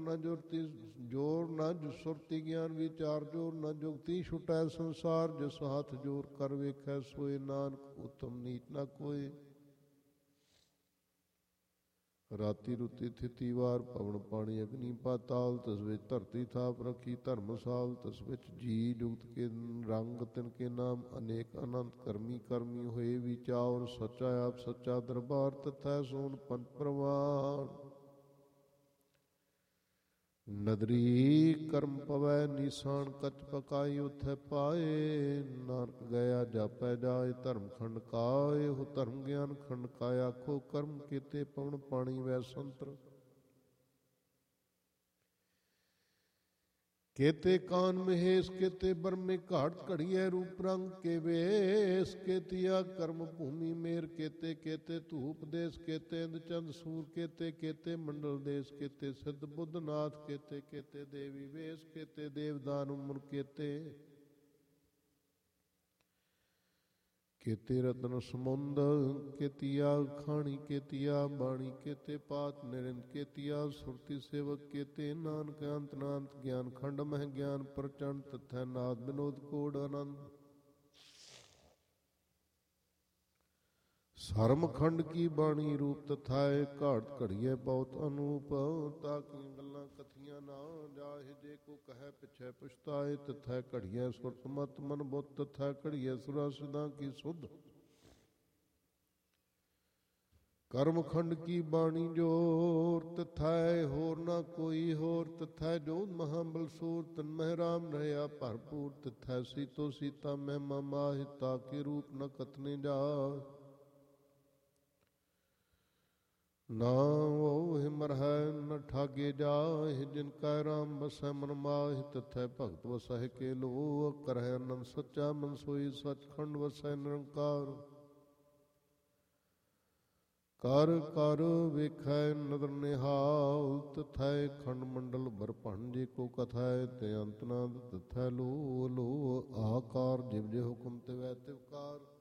न जुरती जोर न सुरती ज्ञान विचार जोर न जुगती छुटै संसार जिस हाथ जोर कर वेखै सोए नानक उत्तम नीच न कोय। राति रुति थिति वार पवन पानी अग्नि पाताल तस विच धरती थाप रखी धर्मसाल तस विच जी जुगत के रंग तिनके नाम अनेक अनंत करमी करमी होए विचार सच्चा आप सच्चा दरबार तथै सोन पंच प्रवान। नदरी कर्म पवै निशान कच पकाई उथै पाए नानक गया जापै जाए धर्म खंड काए हो धर्म ज्ञान खंड काय आखो कर्म केते पवन पानी वै संतर। केते कान महेश केते बरमे घाट घड़िए रूप रंग के वेश केतिया कर्म भूमि मेर केते केते धूप देश केते इंद चंद सूर केते केते मंडल देश केते सिद्ध बुद्ध नाथ केते केते देवी वेश केते देवदान उमर केते केते रत्न समुंद केतिया खाणी केतिया बाणी केते पात निरिंद केतिया सुरति सेवक केते नानक अंत नानक ज्ञान खंड मह ज्ञान प्रचंड तथै नाद विनोद कोड आनंद। सरम खंड की बाणी रूप तथाए घाट घड़िए बहुत अनूप ताकि गल्लां कथियां ना जाहे जे को कहे पिछे पछताए तथै घड़िए सुरत मत मन बुत तथै घड़िए सुरा सिदा की सुध। कर्म खंड की बाणी जोर तथाए होर ना कोई होर तथै जोध महाबल सूर तन्मह राम रहया भरपूर तथै सीतो सीता महिमा माहि ताके रूप न कथने जाए। ना वो हिमर है न ठागे जाहि जिनका राम बसै मन माहि तथै भगत वसह के लो कर है आनंद सच्चा मन सोई सचखंड वसै निरंकार। कर कर वेखै नदर निहाल तथै खंड मंडल भर भंजे को कथै ते अंत नाद तथै लो लो आकार जिव जे हुक्म तिवै तिवकार।